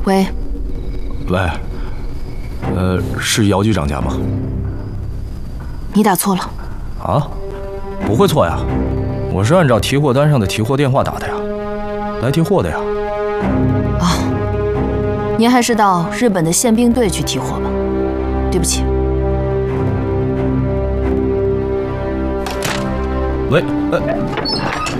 喂， 喂，是姚局长家吗？ 你打错了。 啊？不会错呀，我是按照提货单上的提货电话打的呀，来提货的呀。 啊，您还是到日本的宪兵队去提货吧。对不起。 喂，